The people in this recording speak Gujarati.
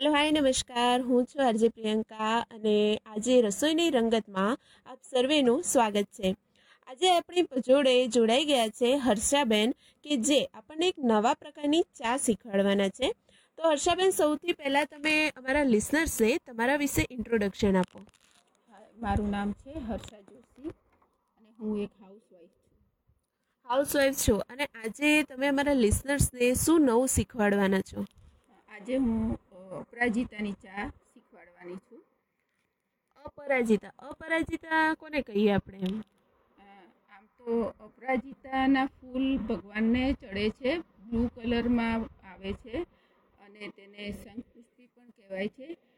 હેલો હાય નમસ્કાર, હું છું આરજે પ્રિયંકા અને આજે રસોઈની રંગતમાં આપ સર્વેનું સ્વાગત છે. આજે આપણી જોડે જોડાઈ ગયા છે હર્ષાબેન, કે જે આપણને એક નવા પ્રકારની ચા શીખવાડવાના છે. તો હર્ષાબેન, સૌથી પહેલાં તમે અમારા લિસનર્સને તમારા વિશે ઇન્ટ્રોડક્શન આપો. મારું નામ છે હર્ષા જોશી અને હું એક હાઉસવાઈફ છું. હાઉસવાઈફ છો અને આજે તમે અમારા લિસનર્સને શું નવું શીખવાડવાના છો? આજે હું અપરાજિતાની ચા શીખવાડવાની છું. અપરાજિતા કોને કહીએ આપણે? આમ તો અપરાજિતાના ફૂલ ભગવાનને ચડે છે, બ્લુ કલરમાં આવે છે અને તેને શંખપુષ્પી પણ કહેવાય છે.